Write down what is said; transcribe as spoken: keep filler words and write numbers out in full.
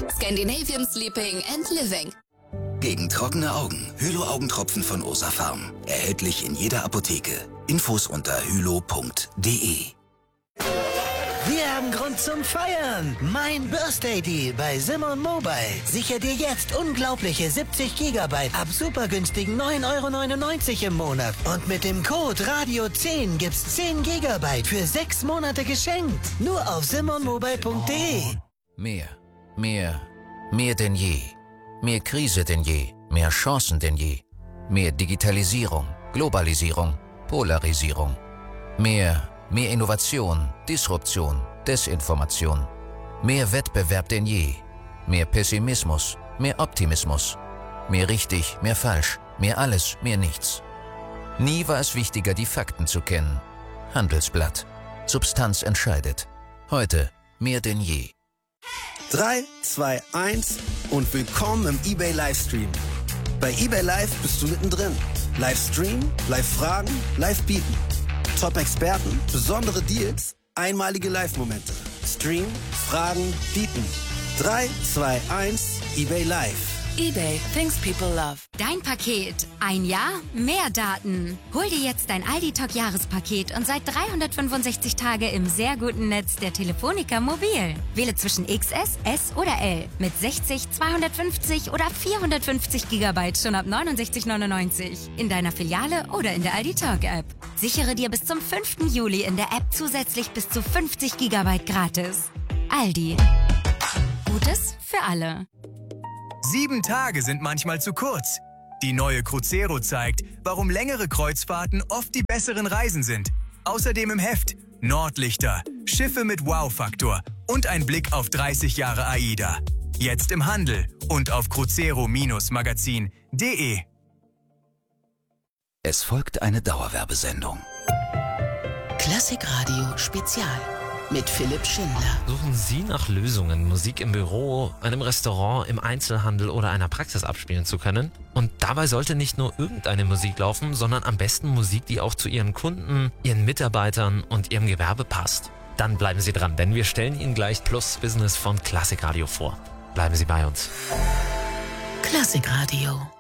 Scandinavian Sleeping and Living. Gegen trockene Augen. Hylo-Augentropfen von Osafarm. Erhältlich in jeder Apotheke. Infos unter hylo punkt de. Wir haben Grund zum Feiern. Mein Birthday Deal bei Simon Mobile. Sicher dir jetzt unglaubliche siebzig Gigabyte ab super günstigen neun Euro neunundneunzig im Monat. Und mit dem Code Radio zehn gibt's zehn Gigabyte für sechs Monate geschenkt. Nur auf simon mobile punkt de. Mehr, mehr, mehr denn je. Mehr Krise denn je, mehr Chancen denn je. Mehr Digitalisierung, Globalisierung, Polarisierung. Mehr, mehr Innovation, Disruption, Desinformation. Mehr Wettbewerb denn je. Mehr Pessimismus, mehr Optimismus. Mehr richtig, mehr falsch, mehr alles, mehr nichts. Nie war es wichtiger, die Fakten zu kennen. Handelsblatt. Substanz entscheidet. Heute mehr denn je. drei, zwei, eins und willkommen im eBay Livestream. Bei eBay Live bist du mittendrin. Livestream, Live-Fragen, Live-Bieten. Top-Experten, besondere Deals, einmalige Live-Momente. Stream, Fragen, Bieten. drei, zwei, eins, eBay Live. eBay, things people love. Dein Paket. Ein Jahr, mehr Daten. Hol dir jetzt dein Aldi-Talk-Jahrespaket und seit dreihundertfünfundsechzig Tage im sehr guten Netz der Telefonica Mobil. Wähle zwischen X S, S oder L mit sechzig, zweihundertfünfzig oder vierhundertfünfzig Gigabyte schon ab neunundsechzig neunundneunzig. In deiner Filiale oder in der Aldi-Talk-App. Sichere dir bis zum fünften Juli in der App zusätzlich bis zu fünfzig Gigabyte gratis. Aldi. Gutes für alle. Sieben Tage sind manchmal zu kurz. Die neue Crucero zeigt, warum längere Kreuzfahrten oft die besseren Reisen sind. Außerdem im Heft Nordlichter, Schiffe mit Wow-Faktor und ein Blick auf dreißig Jahre AIDA. Jetzt im Handel und auf crucero Magazin punkt de. Es folgt eine Dauerwerbesendung. Klassikradio Spezial mit Philipp Schindler. Suchen Sie nach Lösungen, Musik im Büro, einem Restaurant, im Einzelhandel oder einer Praxis abspielen zu können? Und dabei sollte nicht nur irgendeine Musik laufen, sondern am besten Musik, die auch zu Ihren Kunden, Ihren Mitarbeitern und Ihrem Gewerbe passt. Dann bleiben Sie dran, denn wir stellen Ihnen gleich Plus Business von Klassikradio vor. Bleiben Sie bei uns. Klassikradio.